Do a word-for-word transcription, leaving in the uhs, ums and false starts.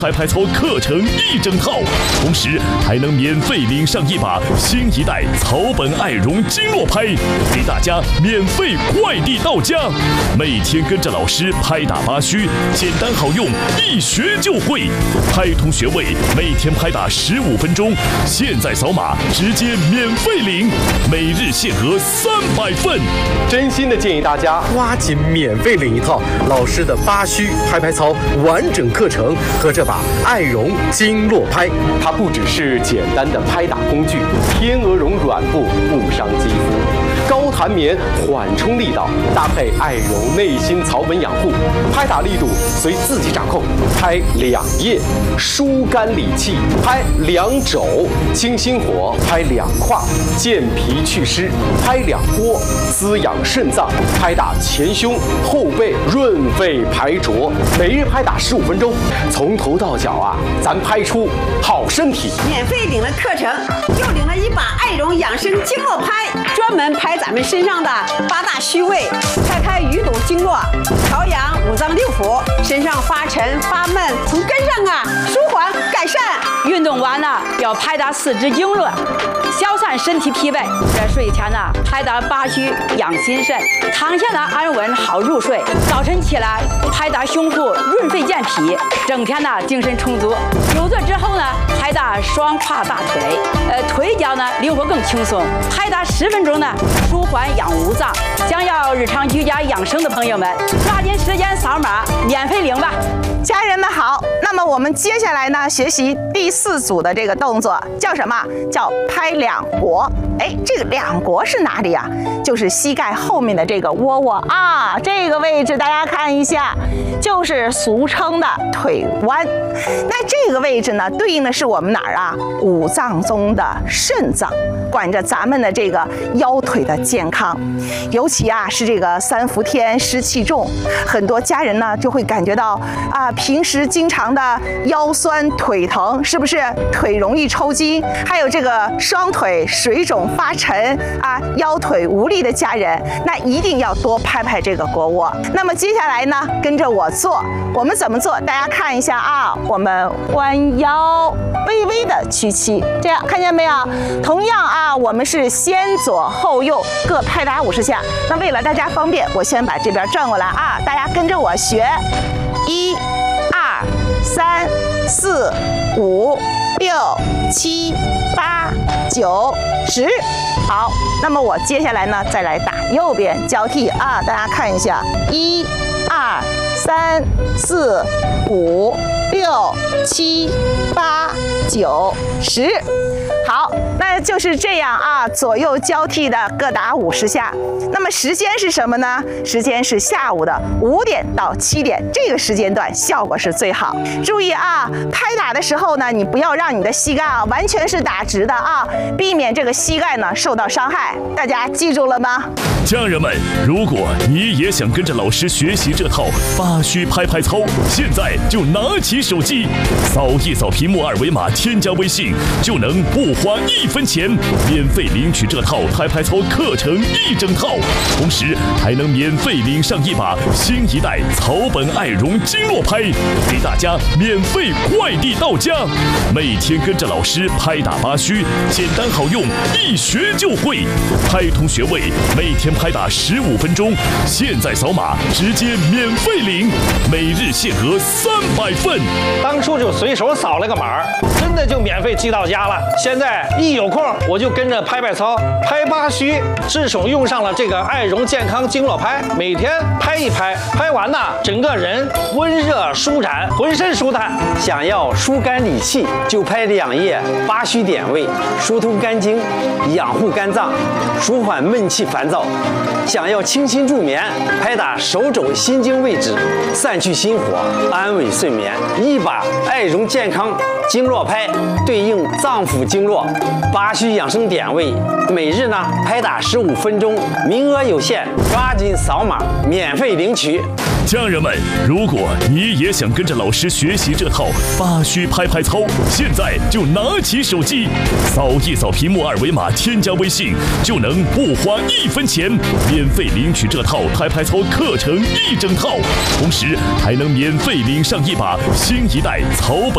拍拍操课程一整套，同时还能免费领上一把新一代草本爱绒经络拍，给大家免费快递到家。每天跟着老师拍打八虚，简单好用，一学就会。拍通穴位，每天拍打十五分钟，现在扫码直接免费领，每日限额三百份。 真心的建议大家抓紧免费领一套老师的八虚拍拍操完整课程和这把爱绒经络拍，它不只是简单的拍打工具，天鹅绒软布不伤肌肤，高弹棉缓冲力道，搭配爱绒内心草本养护，拍打力度随自己掌控，拍两腋，疏肝理气，拍两肘，清心火，拍两胯，健脾祛湿，拍两波，滋养肾脏，拍打前胸后背，润肺排浊，每日拍打十五分钟，从头到脚啊，咱拍出好身体。 免费领了课程，又领了一把爱绒养生经络拍，专门拍咱们身上的八大虚位，拍开淤堵经络，调养五脏六腑，身上发沉发闷，从根上啊舒缓改善。 运动完了要拍打四肢经络，消散身体疲惫。在睡前呢拍打八虚养心肾，躺下呢安稳好入睡。早晨起来拍打胸腹润肺健脾，整天呢精神充足。久坐之后呢拍打双胯大腿，呃腿脚呢灵活更轻松。拍打十分钟呢舒缓养五脏。想要日常居家养生的朋友们，抓紧时间扫码免费领吧。 家人们好，那么我们接下来呢学习第四组的这个动作叫什么？叫拍两国。哎，这个两国是哪里啊？就是膝盖后面的这个窝窝啊，这个位置大家看一下，就是俗称的腿弯。那这个位置呢，对应的是我们哪儿啊？五脏中的肾脏，管着咱们的这个腰腿的健康。尤其啊是这个三伏天湿气重，很多家人呢就会感觉到啊，平时经常的腰酸腿疼，是不是腿容易抽筋？还有这个双腿水肿发沉啊，腰腿无力的家人，那一定要多拍拍这个腘窝。那么接下来呢，跟着我做，我们怎么做？大家看一下啊，我们弯腰，微微的屈膝，这样看见没有？同样啊，我们是先左后右各拍打五十下。那为了大家方便，我先把这边转过来啊，大家跟着我学，一、二、三、四、五、六、七、八、九、十。好，那么我接下来呢，再来打右边交替啊，大家看一下，一、二、三、四、五、六、七、八、九、十。好，那就是这样啊，左右交替的各打五十下。那么时间是什么呢？时间是下午的五点到七点，这个时间段效果是最好。注意啊，拍打的时候呢，你不要让你的膝盖啊完全是打直的啊，避免这个膝盖呢受到伤害。大家记住了吗？ 家人们，如果你也想跟着老师学习这套八虚拍拍操，现在就拿起手机，扫一扫屏幕二维码，添加微信，就能不花一分钱免费领取这套拍拍操课程一整套，同时还能免费领上一把新一代草本爱绒经络拍，给大家免费快递到家。每天跟着老师拍打八虚，简单好用，一学就会。拍通穴位，每天拍打十五分钟，现在扫码直接免费领，每日限额三百份。 当初就随手扫了个码，真的就免费寄到家了。现在一有空我就跟着拍拍操，拍八虚，自从用上了这个爱绒健康经络拍，每天拍一拍，拍完呢，整个人温热舒展，浑身舒坦。 想要疏肝理气，就拍两腋八虚点位，疏通肝经，养护肝脏，舒缓闷气烦躁。想要清心助眠，拍打手肘心经位置，散去心火，安稳睡眠。一把爱绒健康经络拍对应脏腑经络八虚养生点位，每日呢拍打十五分钟，名额有限，抓紧扫码免费领取。 家人们，如果你也想跟着老师学习这套八虚拍拍操，现在就拿起手机，扫一扫屏幕二维码，添加微信，就能不花一分钱免费领取这套拍拍操课程一整套，同时还能免费领上一把新一代草本